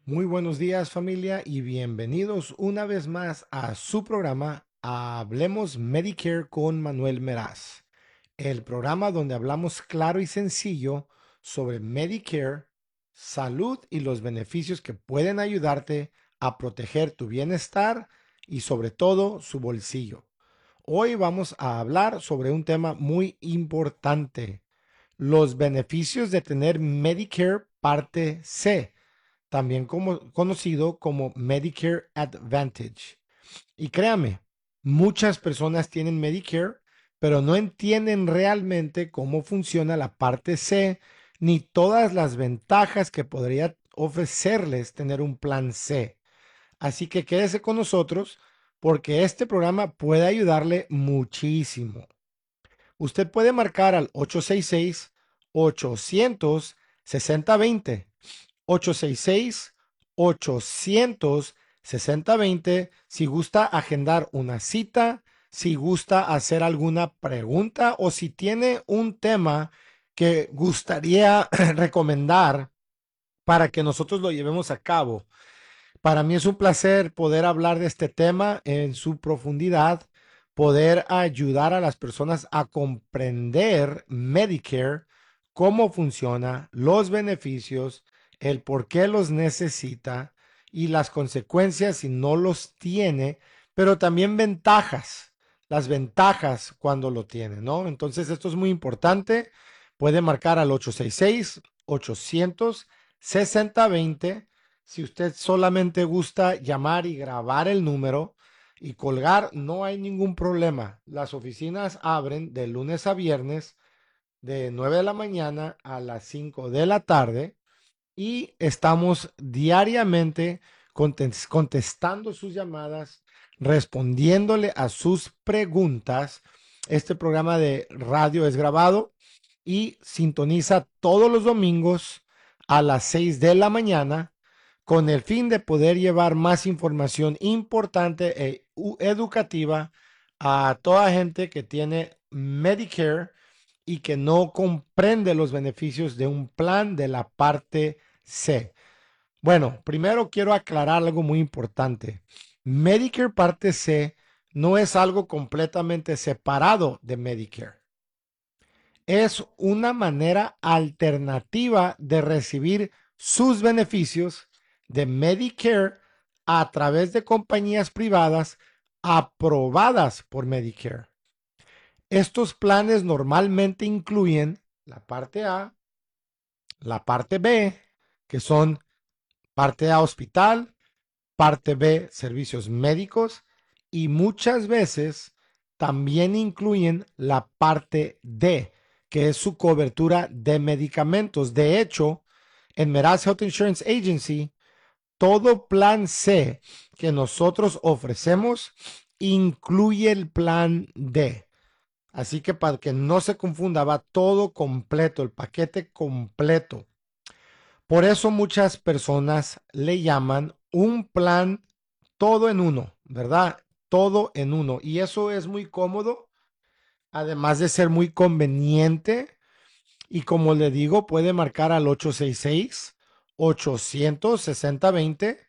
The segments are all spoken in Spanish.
Muy buenos días familia y bienvenidos una vez más a su programa Hablemos Medicare con Manuel Meraz, el programa donde hablamos claro y sencillo sobre Medicare, salud y los beneficios que pueden ayudarte a proteger tu bienestar y sobre todo su bolsillo. Hoy vamos a hablar sobre un tema muy importante, los beneficios de tener Medicare parte C, también conocido como Medicare Advantage. Y créame, muchas personas tienen Medicare, pero no entienden realmente cómo funciona la parte C ni todas las ventajas que podría ofrecerles tener un plan C. Así que quédese con nosotros porque este programa puede ayudarle muchísimo. Usted puede marcar al 866-800-6020. 866-800-6020 si gusta agendar una cita, si gusta hacer alguna pregunta o si tiene un tema que gustaría recomendar para que nosotros lo llevemos a cabo. Para mí es un placer poder hablar de este tema en su profundidad, poder ayudar a las personas a comprender Medicare, cómo funciona, los beneficios, el por qué los necesita y las consecuencias si no los tiene, pero también ventajas, las ventajas cuando lo tiene, ¿no? Entonces esto es muy importante. Puede marcar al 866-800-6020 si usted solamente gusta llamar y grabar el número y colgar, no hay ningún problema. Las oficinas abren de lunes a viernes de 9 de la mañana a las 5 de la tarde y estamos diariamente contestando sus llamadas, respondiéndole a sus preguntas. Este programa de radio es grabado y sintoniza todos los domingos a las 6 de la mañana con el fin de poder llevar más información importante e educativa a toda gente que tiene Medicare y que no comprende los beneficios de un plan de la parte C. Bueno, primero quiero aclarar algo muy importante. Medicare parte C no es algo completamente separado de Medicare. Es una manera alternativa de recibir sus beneficios de Medicare a través de compañías privadas aprobadas por Medicare. Estos planes normalmente incluyen la parte A, la parte B, que son parte A hospital, parte B servicios médicos y muchas veces también incluyen la parte D, que es su cobertura de medicamentos. De hecho, en Meraz Health Insurance Agency, todo plan C que nosotros ofrecemos incluye el plan D. Así que para que no se confunda, va todo completo, el paquete completo. Por eso muchas personas le llaman un plan todo en uno, ¿verdad? Todo en uno. Y eso es muy cómodo, además de ser muy conveniente. Y como le digo, puede marcar al 866-800-6020,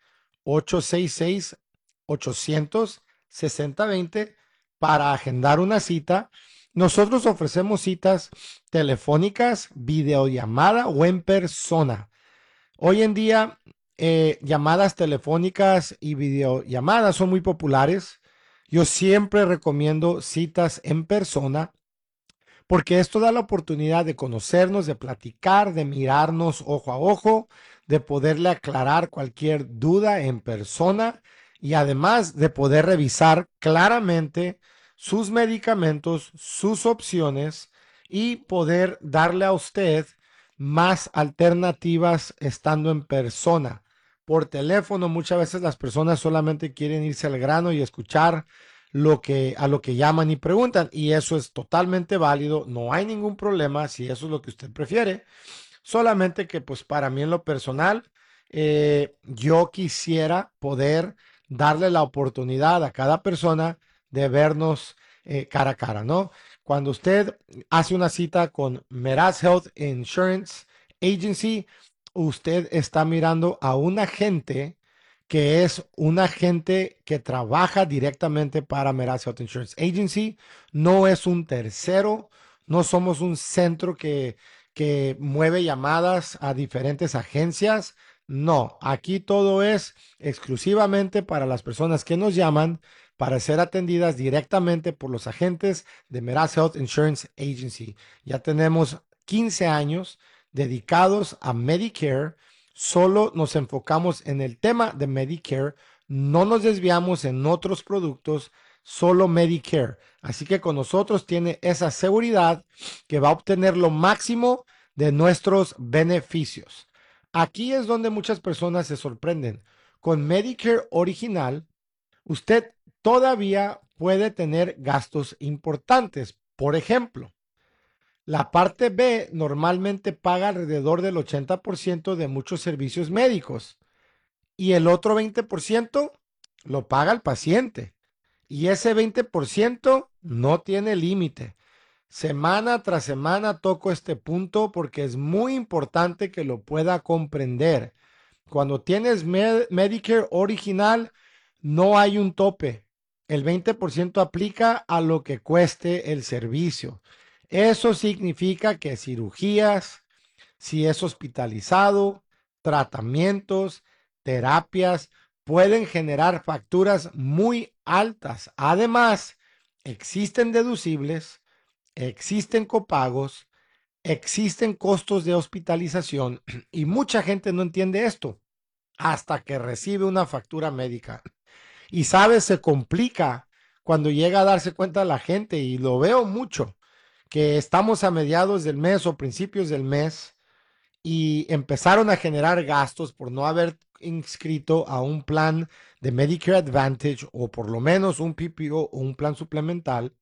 866-800-6020 para agendar una cita. Nosotros ofrecemos citas telefónicas, videollamada o en persona. Hoy en día, llamadas telefónicas y videollamadas son muy populares. Yo siempre recomiendo citas en persona porque esto da la oportunidad de conocernos, de platicar, de mirarnos ojo a ojo, de poderle aclarar cualquier duda en persona y además de poder revisar claramente sus medicamentos, sus opciones y poder darle a usted más alternativas estando en persona. Por teléfono, muchas veces las personas solamente quieren irse al grano y escuchar a lo que llaman y preguntan, y eso es totalmente válido, no hay ningún problema si eso es lo que usted prefiere, solamente que pues para mí en lo personal, yo quisiera poder darle la oportunidad a cada persona de vernos cara a cara, ¿no? Cuando usted hace una cita con Meraz Health Insurance Agency, usted está mirando a un agente que es un agente que trabaja directamente para Meraz Health Insurance Agency, no es un tercero, no somos un centro que mueve llamadas a diferentes agencias. No, aquí todo es exclusivamente para las personas que nos llaman para ser atendidas directamente por los agentes de Meraz Health Insurance Agency. Ya tenemos 15 años dedicados a Medicare. Solo nos enfocamos en el tema de Medicare, no nos desviamos en otros productos, solo Medicare. Así que con nosotros tiene esa seguridad que va a obtener lo máximo de nuestros beneficios. Aquí es donde muchas personas se sorprenden. Con Medicare original, usted todavía puede tener gastos importantes. Por ejemplo, la parte B normalmente paga alrededor del 80% de muchos servicios médicos y el otro 20% lo paga el paciente. Y ese 20% no tiene límite. Semana tras semana toco este punto porque es muy importante que lo pueda comprender. Cuando tienes Medicare original, no hay un tope. El 20% aplica a lo que cueste el servicio. Eso significa que cirugías, si es hospitalizado, tratamientos, terapias, pueden generar facturas muy altas. Además, existen deducibles, existen copagos, existen costos de hospitalización y mucha gente no entiende esto hasta que recibe una factura médica. Y sabes, se complica cuando llega a darse cuenta la gente, y lo veo mucho, que estamos a mediados del mes o principios del mes y empezaron a generar gastos por no haber inscrito a un plan de Medicare Advantage o por lo menos un PPO o un plan suplemental.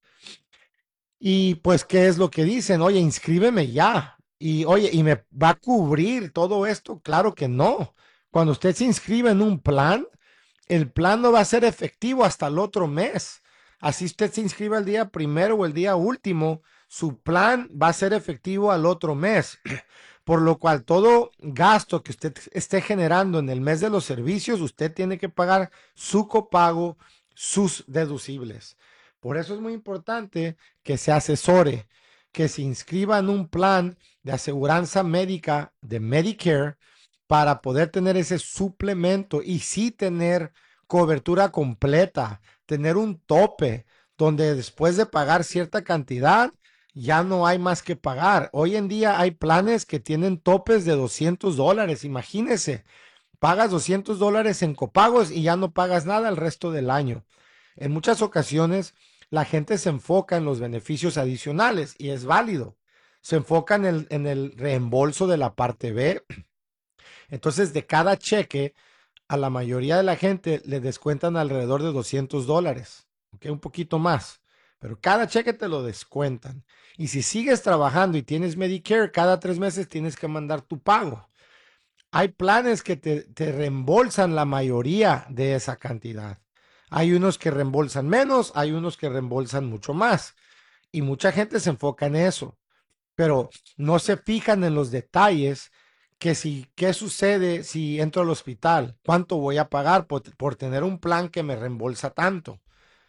Y pues, ¿qué es lo que dicen? Oye, inscríbeme ya. Y oye, ¿y me va a cubrir todo esto? Claro que no. Cuando usted se inscribe en un plan, el plan no va a ser efectivo hasta el otro mes. Así usted se inscribe el día primero o el día último, su plan va a ser efectivo al otro mes. Por lo cual todo gasto que usted esté generando en el mes de los servicios, usted tiene que pagar su copago, sus deducibles. Por eso es muy importante que se asesore, que se inscriba en un plan de aseguranza médica de Medicare para poder tener ese suplemento y sí tener cobertura completa, tener un tope donde después de pagar cierta cantidad ya no hay más que pagar. Hoy en día hay planes que tienen topes de $200. Imagínese, pagas $200 en copagos y ya no pagas nada el resto del año. En muchas ocasiones la gente se enfoca en los beneficios adicionales y es válido. Se enfoca en el reembolso de la parte B. Entonces, de cada cheque, a la mayoría de la gente le descuentan alrededor de $200, ¿ok? Un poquito más. Pero cada cheque te lo descuentan. Y si sigues trabajando y tienes Medicare, cada 3 meses tienes que mandar tu pago. Hay planes que te reembolsan la mayoría de esa cantidad. Hay unos que reembolsan menos, hay unos que reembolsan mucho más. Y mucha gente se enfoca en eso, pero no se fijan en los detalles que si, qué sucede si entro al hospital, cuánto voy a pagar por tener un plan que me reembolsa tanto,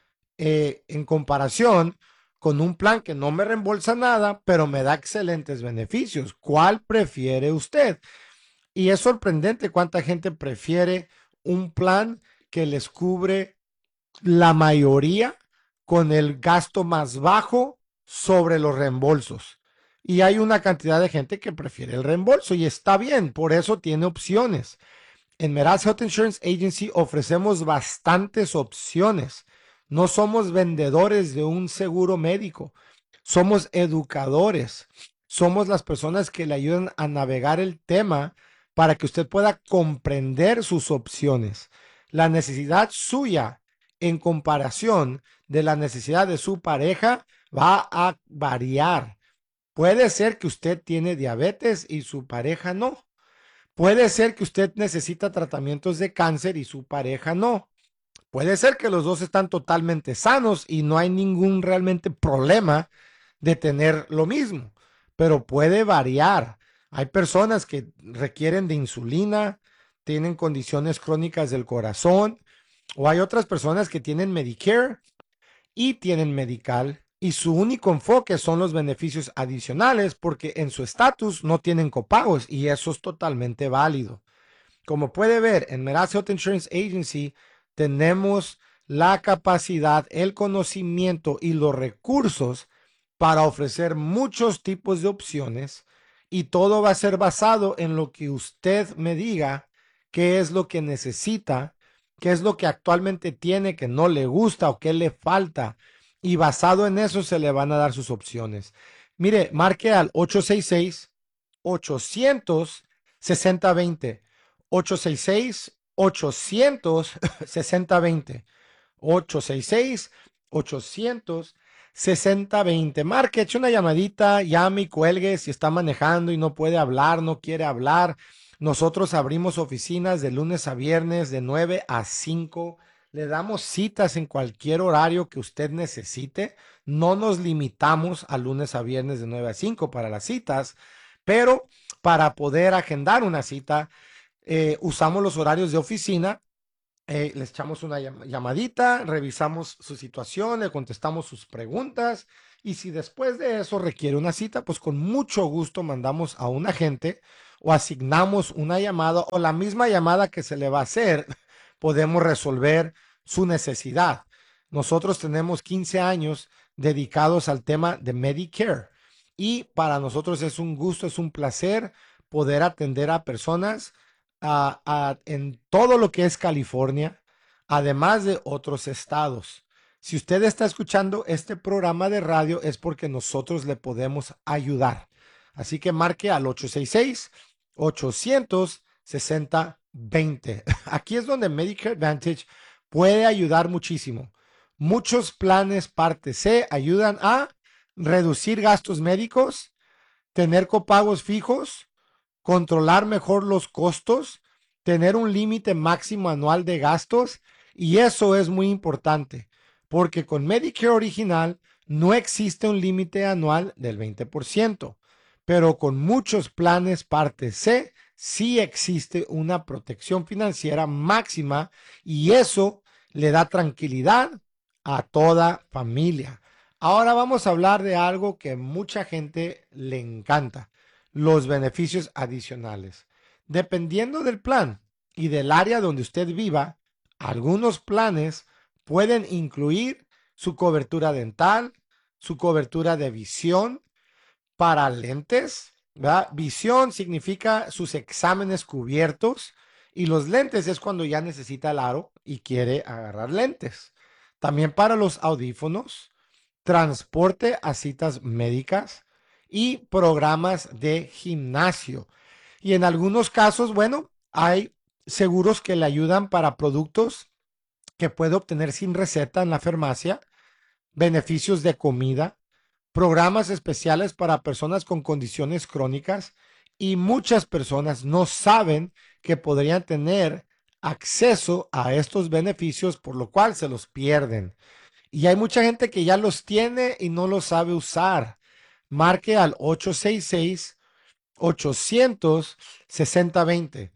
en comparación con un plan que no me reembolsa nada, pero me da excelentes beneficios. ¿Cuál prefiere usted? Y es sorprendente cuánta gente prefiere un plan que les cubre la mayoría con el gasto más bajo sobre los reembolsos. Y hay una cantidad de gente que prefiere el reembolso y está bien, por eso tiene opciones. En Meraz Health Insurance Agency ofrecemos bastantes opciones. No somos vendedores de un seguro médico, somos educadores. Somos las personas que le ayudan a navegar el tema para que usted pueda comprender sus opciones. La necesidad suya en comparación de la necesidad de su pareja va a variar. Puede ser que usted tiene diabetes y su pareja no. Puede ser que usted necesita tratamientos de cáncer y su pareja no. Puede ser que los dos están totalmente sanos y no hay ningún realmente problema de tener lo mismo, pero puede variar. Hay personas que requieren de insulina, tienen condiciones crónicas del corazón, o hay otras personas que tienen Medicare y tienen medical y su único enfoque son los beneficios adicionales porque en su estatus no tienen copagos y eso es totalmente válido. Como puede ver, en Meraz Health Insurance Agency tenemos la capacidad, el conocimiento y los recursos para ofrecer muchos tipos de opciones y todo va a ser basado en lo que usted me diga, qué es lo que necesita, qué es lo que actualmente tiene que no le gusta o qué le falta. Y basado en eso se le van a dar sus opciones. Mire, marque al 866-800-6020. 866-800-6020. 866-800-6020. Marque, eche una llamadita, llame y cuelgue si está manejando y no puede hablar, no quiere hablar. Nosotros abrimos oficinas de lunes a viernes de 9 a 5. Le damos citas en cualquier horario que usted necesite. No nos limitamos a lunes a viernes de 9 a 5 para las citas, pero para poder agendar una cita, usamos los horarios de oficina, les echamos una llamadita, revisamos su situación, le contestamos sus preguntas y si después de eso requiere una cita, pues con mucho gusto mandamos a un agente o asignamos una llamada o la misma llamada que se le va a hacer, podemos resolver su necesidad. Nosotros tenemos 15 años dedicados al tema de Medicare y para nosotros es un gusto, es un placer poder atender a personas en todo lo que es California, además de otros estados. Si usted está escuchando este programa de radio es porque nosotros le podemos ayudar. Así que marque al 866-800-6020. Aquí es donde Medicare Advantage puede ayudar muchísimo. Muchos planes parte C ayudan a reducir gastos médicos, tener copagos fijos, controlar mejor los costos, tener un límite máximo anual de gastos y eso es muy importante porque con Medicare original no existe un límite anual del 20%, pero con muchos planes parte C sí existe una protección financiera máxima y eso le da tranquilidad a toda familia. Ahora vamos a hablar de algo que mucha gente le encanta, los beneficios adicionales. Dependiendo del plan y del área donde usted viva, algunos planes pueden incluir su cobertura dental, su cobertura de visión para lentes, ¿verdad? Visión significa sus exámenes cubiertos y los lentes es cuando ya necesita el aro y quiere agarrar lentes. También para los audífonos, transporte a citas médicas y programas de gimnasio. Y en algunos casos, bueno, hay seguros que le ayudan para productos que puede obtener sin receta en la farmacia, beneficios de comida, programas especiales para personas con condiciones crónicas y muchas personas no saben que podrían tener acceso a estos beneficios, por lo cual se los pierden. Y hay mucha gente que ya los tiene y no los sabe usar. Marque al 866-800-6020.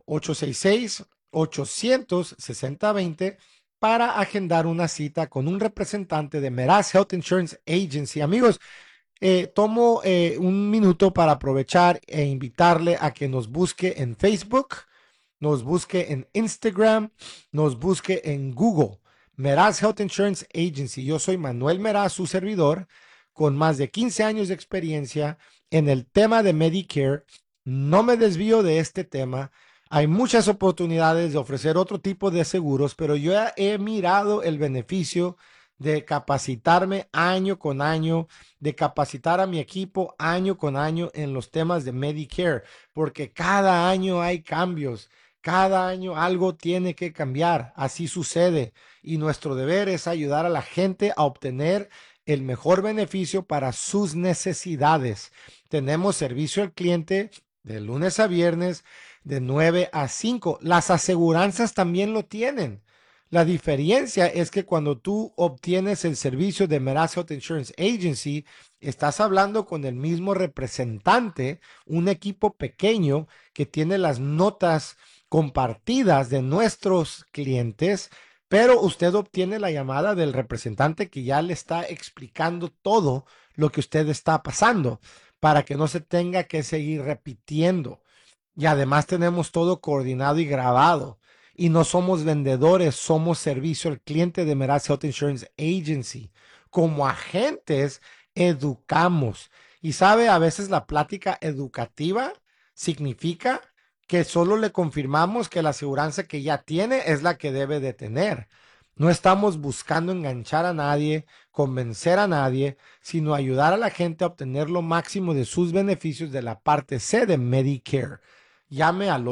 866-800-6020 para agendar una cita con un representante de Meraz Health Insurance Agency. Amigos, tomo un minuto para aprovechar e invitarle a que nos busque en Facebook, nos busque en Instagram, nos busque en Google. Meraz Health Insurance Agency. Yo soy Manuel Meraz, su servidor, con más de 15 años de experiencia en el tema de Medicare. No me desvío de este tema. Hay muchas oportunidades de ofrecer otro tipo de seguros, pero yo he mirado el beneficio de capacitarme año con año, de capacitar a mi equipo año con año en los temas de Medicare, porque cada año hay cambios, cada año algo tiene que cambiar, así sucede, y nuestro deber es ayudar a la gente a obtener el mejor beneficio para sus necesidades. Tenemos servicio al cliente de lunes a viernes de 9 a 5. Las aseguranzas también lo tienen. La diferencia es que cuando tú obtienes el servicio de Meraz Health Insurance Agency, estás hablando con el mismo representante, un equipo pequeño que tiene las notas compartidas de nuestros clientes, pero usted obtiene la llamada del representante que ya le está explicando todo lo que usted está pasando para que no se tenga que seguir repitiendo. Y además tenemos todo coordinado y grabado. Y no somos vendedores, somos servicio al cliente de Meraz Health Insurance Agency. Como agentes, educamos. Y sabe, a veces la plática educativa significa que solo le confirmamos que la aseguranza que ya tiene es la que debe de tener. No estamos buscando enganchar a nadie, convencer a nadie, sino ayudar a la gente a obtener lo máximo de sus beneficios de la parte C de Medicare. Llame al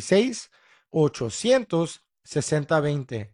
866-800-6020.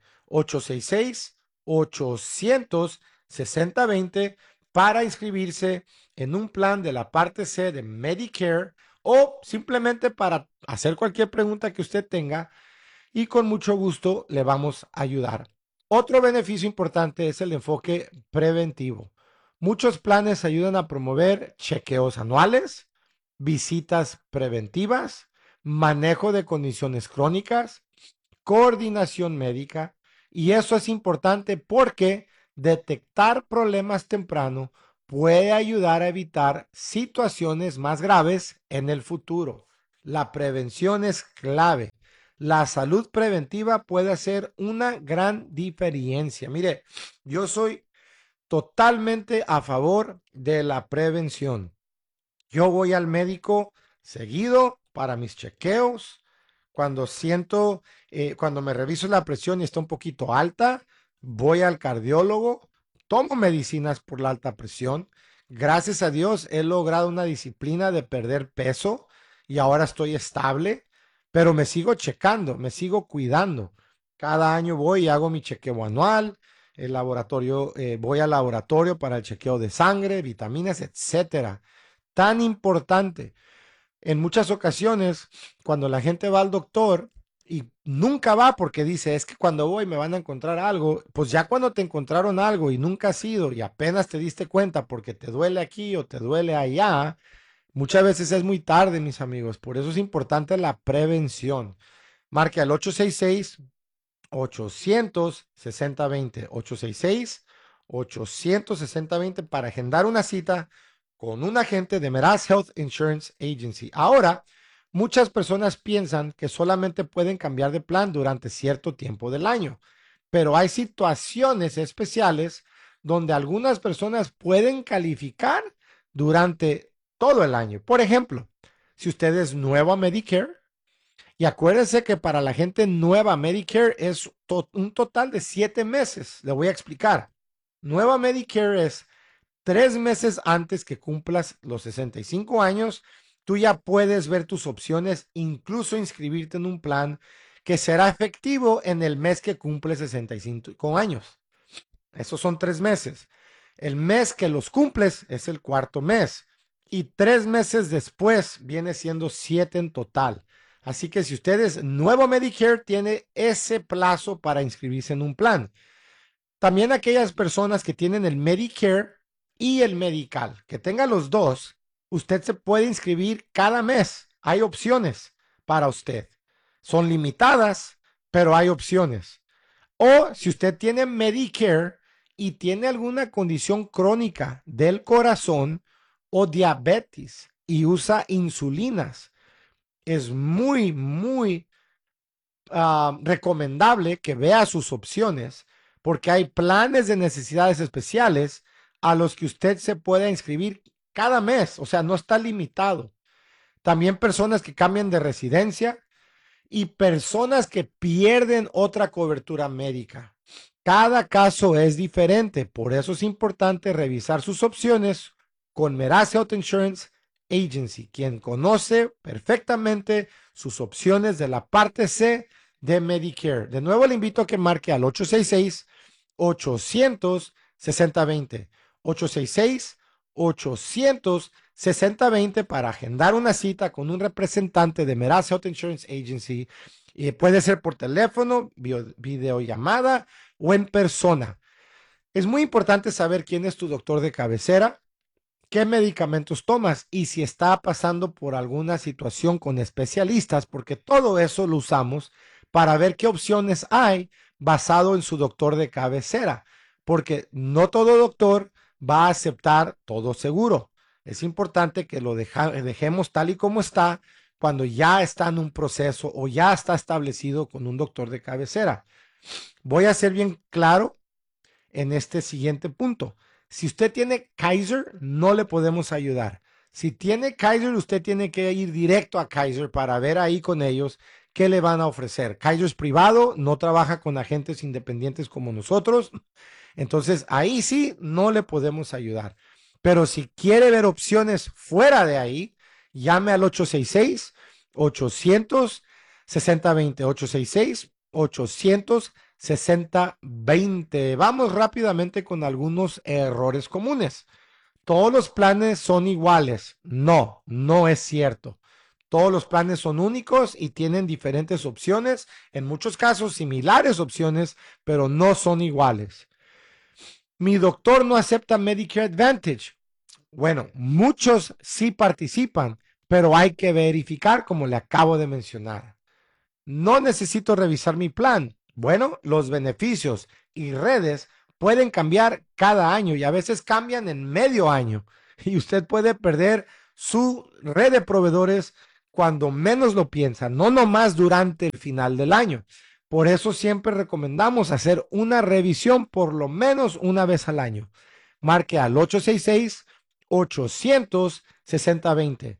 866-800-6020 para inscribirse en un plan de la parte C de Medicare o simplemente para hacer cualquier pregunta que usted tenga y con mucho gusto le vamos a ayudar. Otro beneficio importante es el enfoque preventivo. Muchos planes ayudan a promover chequeos anuales, visitas preventivas, manejo de condiciones crónicas, coordinación médica, y eso es importante porque detectar problemas temprano puede ayudar a evitar situaciones más graves en el futuro. La prevención es clave. La salud preventiva puede hacer una gran diferencia. Mire, yo soy totalmente a favor de la prevención. Yo voy al médico seguido para mis chequeos. Cuando siento, cuando me reviso la presión y está un poquito alta, voy al cardiólogo, tomo medicinas por la alta presión. Gracias a Dios he logrado una disciplina de perder peso y ahora estoy estable, pero me sigo checando, me sigo cuidando. Cada año voy y hago mi chequeo anual, el laboratorio, voy al laboratorio para el chequeo de sangre, vitaminas, etcétera. Tan importante. En muchas ocasiones, cuando la gente va al doctor y nunca va porque dice, es que cuando voy me van a encontrar algo, pues ya cuando te encontraron algo y nunca has ido y apenas te diste cuenta porque te duele aquí o te duele allá, muchas veces es muy tarde, mis amigos. Por eso es importante la prevención. Marque al 866-860-20, 866-860-20 para agendar una cita con un agente de Meraz Health Insurance Agency. Ahora, muchas personas piensan que solamente pueden cambiar de plan durante cierto tiempo del año, pero hay situaciones especiales donde algunas personas pueden calificar durante todo el año. Por ejemplo, si usted es nuevo a Medicare, y acuérdense que para la gente nueva Medicare es un total de 7 meses. Le voy a explicar. Nueva Medicare es 3 meses antes que cumplas los 65 años. Tú ya puedes ver tus opciones, incluso inscribirte en un plan que será efectivo en el mes que cumple 65 años. Esos son 3 meses. El mes que los cumples es el cuarto mes. Y 3 meses después viene siendo 7 en total. Así que si usted es nuevo Medicare, tiene ese plazo para inscribirse en un plan. También aquellas personas que tienen el Medicare y el Medical, que tengan los dos, usted se puede inscribir cada mes. Hay opciones para usted. Son limitadas, pero hay opciones. O si usted tiene Medicare y tiene alguna condición crónica del corazón o diabetes y usa insulinas, es muy recomendable que vea sus opciones porque hay planes de necesidades especiales a los que usted se pueda inscribir cada mes, o sea, no está limitado. También personas que cambian de residencia y personas que pierden otra cobertura médica. Cada caso es diferente, por eso es importante revisar sus opciones con Meraz Health Insurance Agency, quien conoce perfectamente sus opciones de la parte C de Medicare. De nuevo le invito a que marque al 866-800-6020. 866-800-6020 6020 para agendar una cita con un representante de Meraz Health Insurance Agency. Y puede ser por teléfono, videollamada o en persona. Es muy importante saber quién es tu doctor de cabecera, qué medicamentos tomas y si está pasando por alguna situación con especialistas, porque todo eso lo usamos para ver qué opciones hay basado en su doctor de cabecera, porque no todo doctor va a aceptar todo seguro. Es importante que lo dejemos tal y como está cuando ya está en un proceso o ya está establecido con un doctor de cabecera. Voy a ser bien claro en este siguiente punto. Si usted tiene Kaiser, no le podemos ayudar. Si tiene Kaiser, usted tiene que ir directo a Kaiser para ver ahí con ellos qué le van a ofrecer. Kaiser es privado, no trabaja con agentes independientes como nosotros. Entonces, ahí sí no le podemos ayudar. Pero si quiere ver opciones fuera de ahí, llame al 866-800-6020. 866-800-6020. Vamos rápidamente con algunos errores comunes. Todos los planes son iguales. No, no es cierto. Todos los planes son únicos y tienen diferentes opciones, en muchos casos similares opciones, pero no son iguales. Mi doctor no acepta Medicare Advantage. Bueno, muchos sí participan, pero hay que verificar como le acabo de mencionar. No necesito revisar mi plan. Bueno, los beneficios y redes pueden cambiar cada año y a veces cambian en medio año. Y usted puede perder su red de proveedores cuando menos lo piensa, no nomás durante el final del año. Por eso siempre recomendamos hacer una revisión por lo menos una vez al año. Marque al 866-800-6020.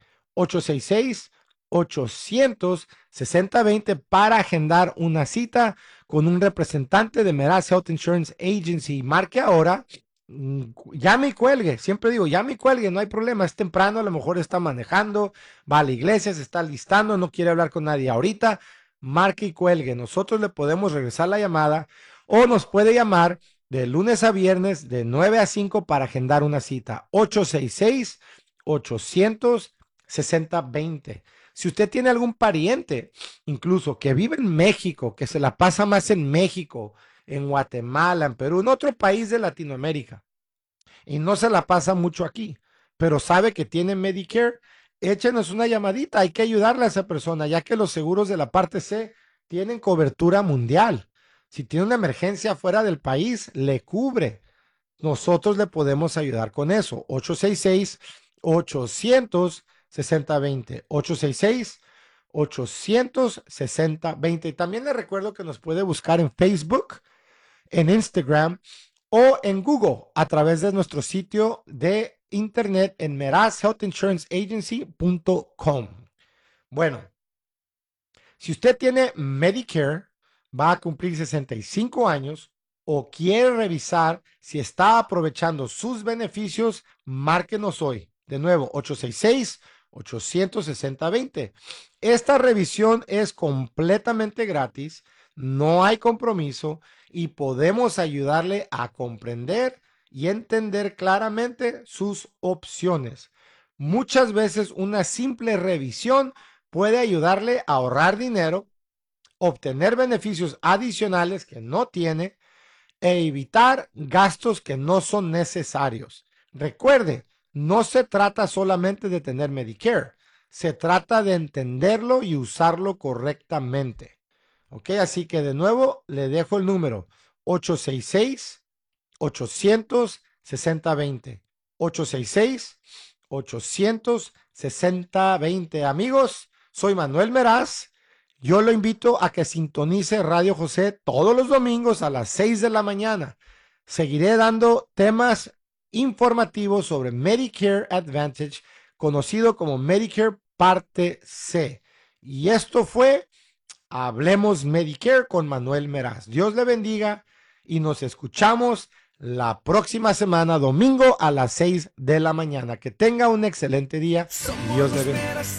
866-800-6020 para agendar una cita con un representante de Meraz Health Insurance Agency. Marque ahora, llame y cuelgue. Siempre digo, llame y cuelgue, no hay problema. Es temprano, a lo mejor está manejando, va a la iglesia, se está listando, no quiere hablar con nadie ahorita. Marque y cuelgue. Nosotros le podemos regresar la llamada o nos puede llamar de lunes a viernes de 9 a 5 para agendar una cita. 866-800-6020. Si usted tiene algún pariente, incluso que vive en México, que se la pasa más en México, en Guatemala, en Perú, en otro país de Latinoamérica, y no se la pasa mucho aquí, pero sabe que tiene Medicare, échenos una llamadita, hay que ayudarle a esa persona, ya que los seguros de la parte C tienen cobertura mundial. Si tiene una emergencia fuera del país, le cubre. Nosotros le podemos ayudar con eso. 866-800-6020. 866-800-6020. Y también le recuerdo que nos puede buscar en Facebook, en Instagram o en Google a través de nuestro sitio de internet en merazhealthinsuranceagency.com. Bueno, si usted tiene Medicare, va a cumplir 65 años o quiere revisar si está aprovechando sus beneficios, márquenos hoy. De nuevo, 866-860-20. Esta revisión es completamente gratis, no hay compromiso y podemos ayudarle a comprender y entender claramente sus opciones. Muchas veces una simple revisión puede ayudarle a ahorrar dinero, obtener beneficios adicionales que no tiene e evitar gastos que no son necesarios. Recuerde, no se trata solamente de tener Medicare, se trata de entenderlo y usarlo correctamente. Ok, así que de nuevo le dejo el número 866-800-6020. 866-800-6020. Amigos, soy Manuel Meraz. Yo lo invito a que sintonice Radio José todos los domingos a las 6 de la mañana. Seguiré dando temas informativos sobre Medicare Advantage, conocido como Medicare Parte C. Y esto fue Hablemos Medicare con Manuel Meraz. Dios le bendiga y nos escuchamos la próxima semana, domingo a las 6 de la mañana. Que tenga un excelente día. Dios le bendiga.